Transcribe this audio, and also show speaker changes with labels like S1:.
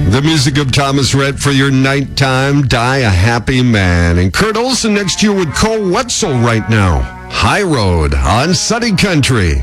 S1: The music of Thomas Rhett for your nighttime Die a Happy Man. And Kurt Olson next to you with Cole Wetzel right now. High Road on Sunny Country.